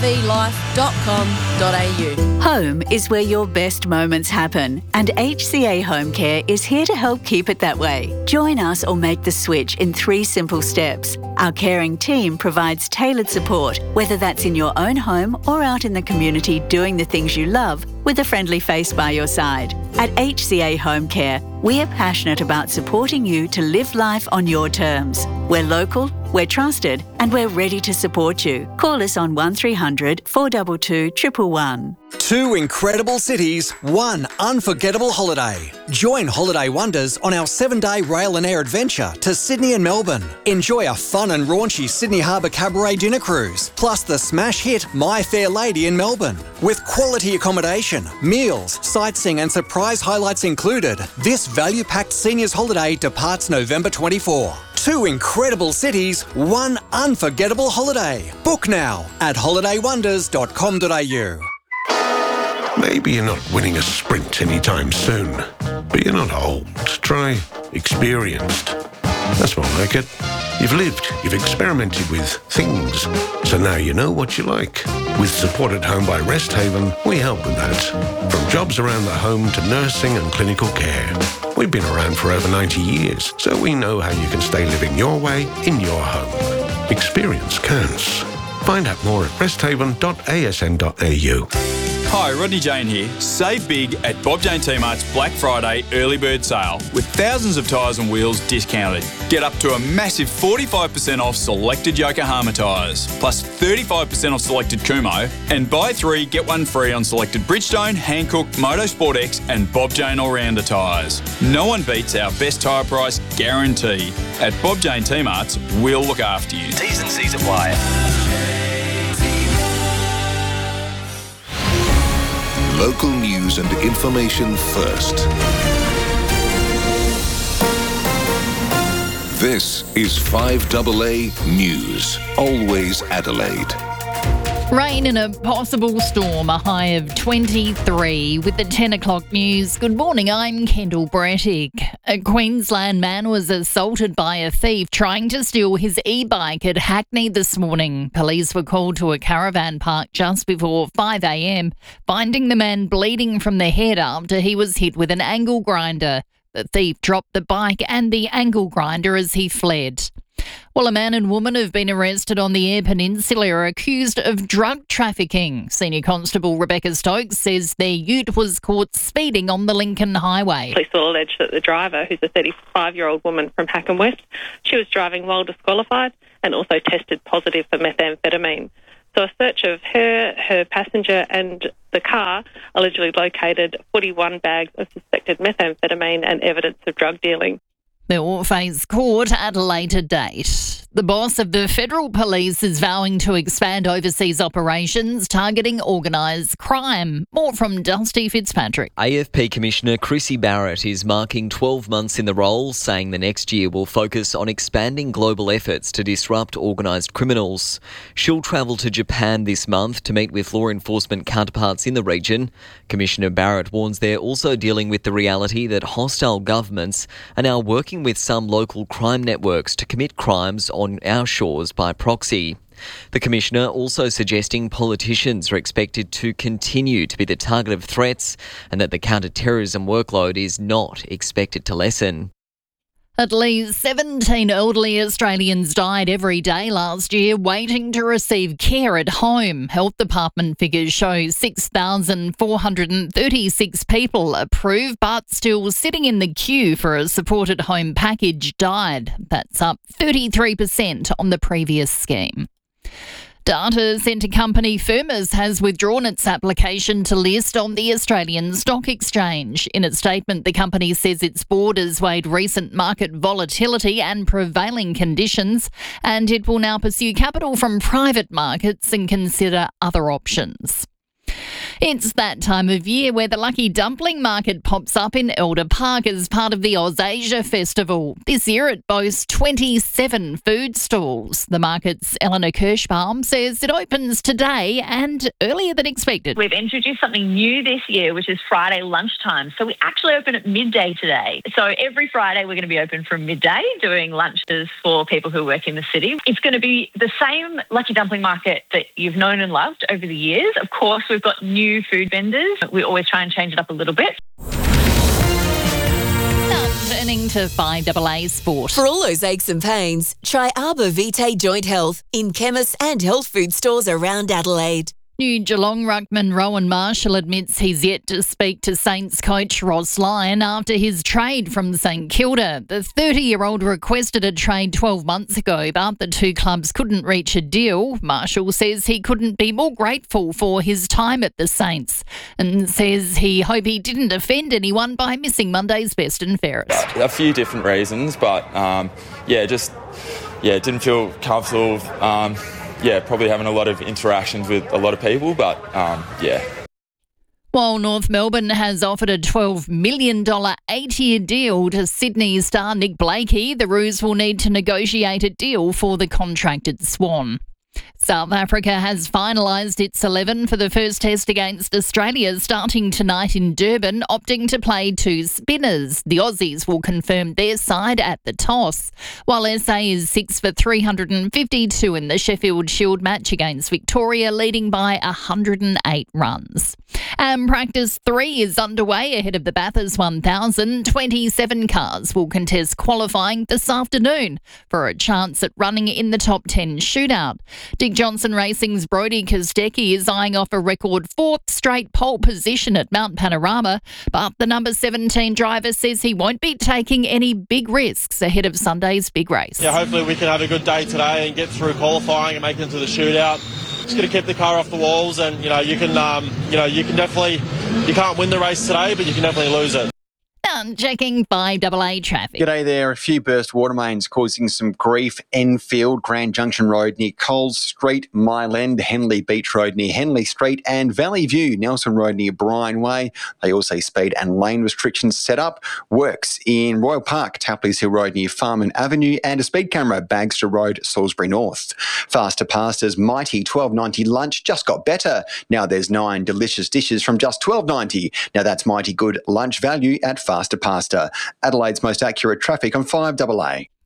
rvlife.com.au. Home is where your best moments happen, and HCA Home Care is here to help keep it that way. Join us or make the switch in 3 simple steps. Our caring team provides tailored support, whether that's in your own home or out in the community doing the things you love with a friendly face by your side. At HCA Home Care, we are passionate about supporting you to live life on your terms. We're local, we're trusted, and we're ready to support you. Call us on 1300 422 111. 2 incredible cities, 1 unforgettable holiday. Join Holiday Wonders on our 7-day rail and air adventure to Sydney and Melbourne. Enjoy a fun and raunchy Sydney Harbour Cabaret dinner cruise, plus the smash hit My Fair Lady in Melbourne. With quality accommodation, meals, sightseeing and surprise highlights included, this value-packed seniors holiday departs November 24. 2 incredible cities, 1 unforgettable holiday. Book now at holidaywonders.com.au. Maybe you're not winning a sprint anytime soon, but you're not old. Try experienced. That's more like it. You've lived, you've experimented with things, so now you know what you like. With support at home by Rest Haven, we help with that. From jobs around the home to nursing and clinical care. We've been around for over 90 years, so we know how you can stay living your way in your home. Experience counts. Find out more at resthaven.asn.au. Hi, Rodney Jane here. Save big at Bob Jane T-Mart's Black Friday early bird sale with thousands of tyres and wheels discounted. Get up to a massive 45% off selected Yokohama tyres, plus 35% off selected Kumo, and buy 3, get 1 free on selected Bridgestone, Hankook, Motorsport X and Bob Jane All-Rounder tyres. No one beats our best tyre price guarantee. At Bob Jane T-Mart's, we'll look after you. T's and C's apply. Local news and information first. This is 5AA News. Always Adelaide. Rain and a possible storm, a high of 23 with the 10 o'clock news. Good morning, I'm Kendall Brettig. A Queensland man was assaulted by a thief trying to steal his e-bike at Hackney this morning. Police were called to a caravan park just before 5 a.m, finding the man bleeding from the head after he was hit with an angle grinder. The thief dropped the bike and the angle grinder as he fled. Well, a man and woman have been arrested on the Eyre Peninsula accused of drug trafficking. Senior Constable Rebecca Stokes says their ute was caught speeding on the Lincoln Highway. Police will allege that the driver, who's a 35-year-old woman from Hackham West, she was driving while disqualified and also tested positive for methamphetamine. So a search of her passenger and the car allegedly located 41 bags of suspected methamphetamine and evidence of drug dealing. They will face court at a later date. The boss of the Federal Police is vowing to expand overseas operations targeting organised crime. More from Dusty Fitzpatrick. AFP Commissioner Chrissy Barrett is marking 12 months in the role, saying the next year will focus on expanding global efforts to disrupt organised criminals. She'll travel to Japan this month to meet with law enforcement counterparts in the region. Commissioner Barrett warns they're also dealing with the reality that hostile governments are now working with some local crime networks to commit crimes on our shores by proxy. The Commissioner also suggesting politicians are expected to continue to be the target of threats and that the counter-terrorism workload is not expected to lessen. At least 17 elderly Australians died every day last year waiting to receive care at home. Health Department figures show 6,436 people approved but still sitting in the queue for a supported home package died. That's up 33% on the previous scheme. Data centre company Firmus has withdrawn its application to list on the Australian Stock Exchange. In a statement, the company says its board has weighed recent market volatility and prevailing conditions, and it will now pursue capital from private markets and consider other options. It's that time of year where the Lucky Dumpling Market pops up in Elder Park as part of the Ausasia Festival. This year it boasts 27 food stalls. The market's Eleanor Kirschbaum says it opens today and earlier than expected. We've introduced something new this year, which is Friday lunchtime. So we actually open at midday today. So every Friday we're going to be open from midday, doing lunches for people who work in the city. It's going to be the same Lucky Dumpling Market that you've known and loved over the years. Of course, we've got new food vendors. We always try and change it up a little bit. Turning to 5AA Sport. For all those aches and pains, try Arbor Vitae Joint Health in chemists and health food stores around Adelaide. New Geelong ruckman Rowan Marshall admits he's yet to speak to Saints coach Ross Lyon after his trade from St Kilda. The 30-year-old requested a trade 12 months ago, but the two clubs couldn't reach a deal. Marshall says he couldn't be more grateful for his time at the Saints and says he hoped he didn't offend anyone by missing Monday's best and fairest. A few different reasons, but didn't feel comfortable. Probably having a lot of interactions with a lot of people, but While North Melbourne has offered a $12 million 8-year deal to Sydney star Nick Blakey, the Roos will need to negotiate a deal for the contracted Swan. South Africa has finalised its 11 for the first test against Australia starting tonight in Durban, opting to play two spinners. The Aussies will confirm their side at the toss, while SA is 6 for 352 in the Sheffield Shield match against Victoria, leading by 108 runs. And practice 3 is underway ahead of the Bathurst 1000. 27 cars will contest qualifying this afternoon for a chance at running in the top 10 shootout. Dick Johnson Racing's Brodie Kostecki is eyeing off a record 4th straight pole position at Mount Panorama, but the number 17 driver says he won't be taking any big risks ahead of Sunday's big race. Yeah, hopefully we can have a good day today and get through qualifying and make it into the shootout. Just going to keep the car off the walls, and you can definitely, you can't win the race today, but you can definitely lose it. Checking 5AA traffic. G'day there. A few burst water mains causing some grief. Enfield, Grand Junction Road near Coles Street, Mile End, Henley Beach Road near Henley Street, and Valley View, Nelson Road near Bryan Way. They also speed and lane restrictions set up. Works in Royal Park, Tapley's Hill Road near Farman Avenue, and a speed camera, Bagster Road, Salisbury North. Faster Pastas, Mighty $12.90 lunch just got better. Now there's 9 delicious dishes from just $12.90. Now that's mighty good lunch value at Faster Pasta. Adelaide's most accurate traffic on 5AA.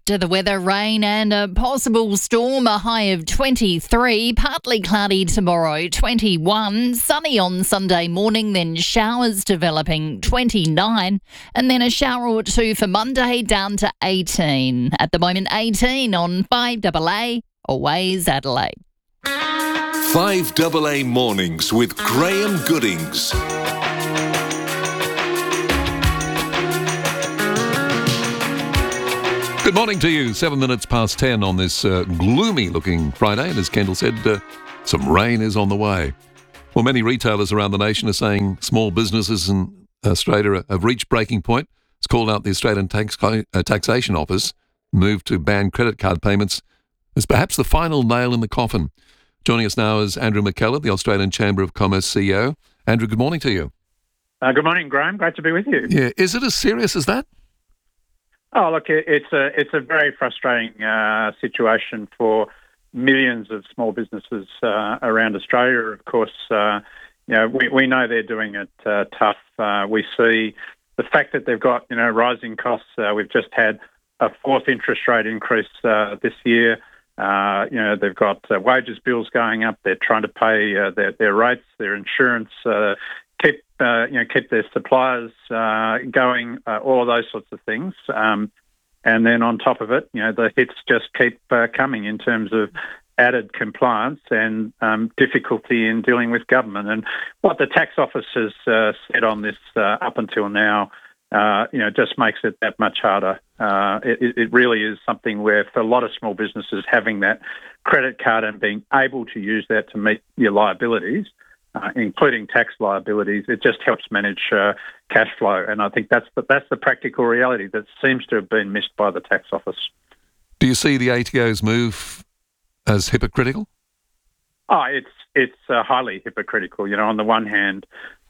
To the weather, rain and a possible storm, a high of 23. Partly cloudy tomorrow, 21. Sunny on Sunday morning, then showers developing, 29. And then a shower or two for Monday, down to 18. At the moment, 18 on 5AA, Always Adelaide. 5AA Mornings with Graham Goodings. Good morning to you. 7 minutes past 10 on this gloomy-looking Friday. And as Kendall said, some rain is on the way. Well, many retailers around the nation are saying small businesses in Australia have reached breaking point. It's called out the Australian Taxation Office move to ban credit card payments as perhaps the final nail in the coffin. Joining us now is Andrew McKellar, the Australian Chamber of Commerce CEO. Andrew, good morning to you. Good morning, Graham. Great to be with you. Yeah, is it as serious as that? Oh, look, it's a very frustrating situation for millions of small businesses around Australia. Of course, we know they're doing it tough. We see the fact that they've got rising costs. We've just had a fourth interest rate increase this year. They've got wages bills going up. They're trying to pay their rates, their insurance, keep their suppliers going, all of those sorts of things. And then on top of it, the hits just keep coming in terms of added compliance and difficulty in dealing with government. And what the tax office has said on this up until now, just makes it that much harder. It really is something where, for a lot of small businesses, having that credit card and being able to use that to meet your liabilities, including tax liabilities, it just helps manage cash flow. And I think that's the practical reality that seems to have been missed by the tax office. Do you see the ATO's move as hypocritical? Oh, it's highly hypocritical. On the one hand,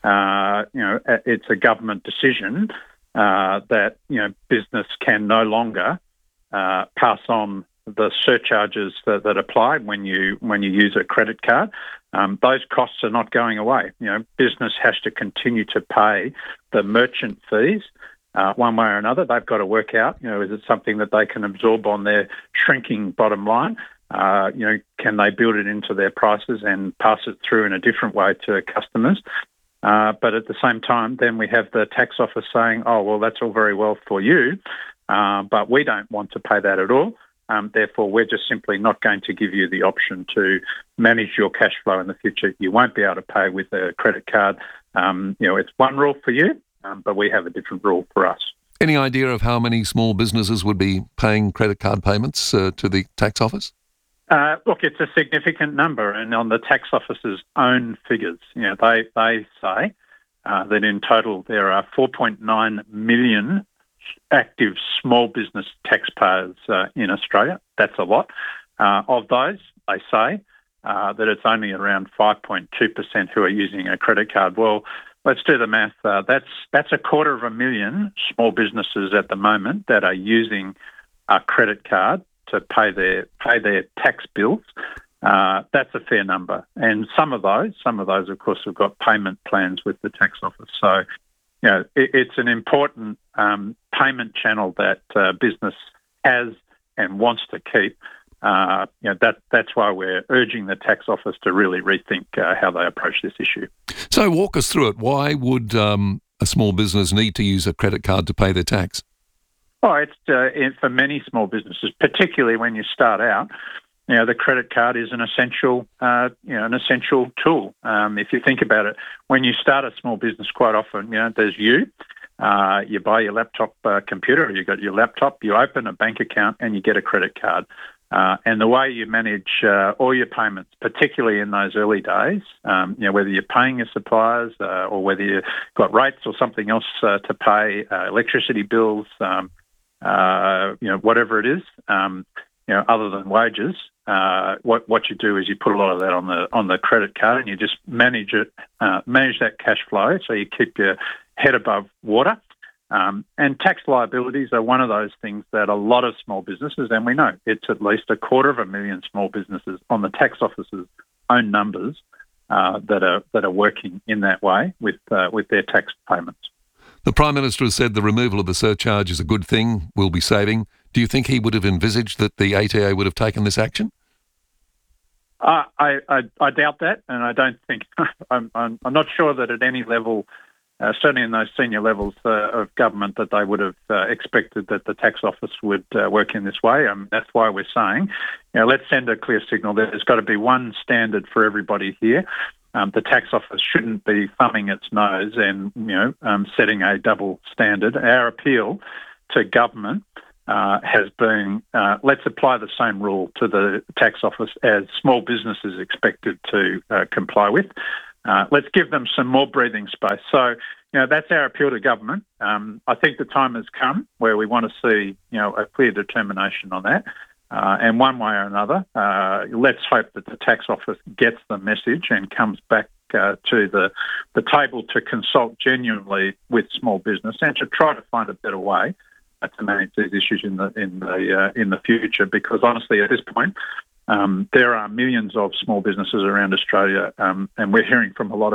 it's a government decision that business can no longer pass on the surcharges that apply when you use a credit card. Those costs are not going away. Business has to continue to pay the merchant fees one way or another. They've got to work out, is it something that they can absorb on their shrinking bottom line? Can they build it into their prices and pass it through in a different way to customers? But at the same time, then we have the tax office saying, oh, well, that's all very well for you, but we don't want to pay that at all. Therefore, we're just simply not going to give you the option to manage your cash flow in the future. You won't be able to pay with a credit card. It's one rule for you, but we have a different rule for us. Any idea of how many small businesses would be paying credit card payments to the tax office? Look, it's a significant number, and on the tax office's own figures, they say that in total there are 4.9 million active small business taxpayers in Australia. That's a lot. Of those, they say that it's only around 5.2% who are using a credit card. Well, let's do the math. That's 250,000 small businesses at the moment that are using a credit card to pay their tax bills. That's a fair number. And some of those, of course, have got payment plans with the tax office. So, it's an important payment channel that business has and wants to keep. That's why we're urging the tax office to really rethink how they approach this issue. So walk us through it. Why would a small business need to use a credit card to pay their tax? Oh, it's for many small businesses, particularly when you start out. The credit card is an essential tool. If you think about it, when you start a small business, quite often, there's you buy your laptop computer, or you got your laptop, you open a bank account, and you get a credit card. And the way you manage all your payments, particularly in those early days, whether you're paying your suppliers or whether you've got rates or something else to pay, electricity bills, whatever it is, other than wages, what you do is you put a lot of that on the credit card, and you just manage that cash flow so you keep your head above water. And tax liabilities are one of those things that a lot of small businesses, and we know it's at least 250,000 small businesses on the tax office's own numbers that are working in that way with their tax payments. The Prime Minister has said the removal of the surcharge is a good thing, will be saving Do you think he would have envisaged that the ATO would have taken this action? I doubt that, and I don't think I'm not sure that at any level, certainly in those senior levels of government, that they would have expected that the tax office would work in this way. That's why we're saying, let's send a clear signal that there's got to be one standard for everybody here. The tax office shouldn't be thumbing its nose and setting a double standard. Our appeal to government has been, let's apply the same rule to the tax office as small business is expected to comply with. Let's give them some more breathing space. So, that's our appeal to government. I think the time has come where we want to see, a clear determination on that. And one way or another, let's hope that the tax office gets the message and comes back to the table to consult genuinely with small business and to try to find a better way to manage these issues in the future. Because honestly, at this point, there are millions of small businesses around Australia, and we're hearing from a lot of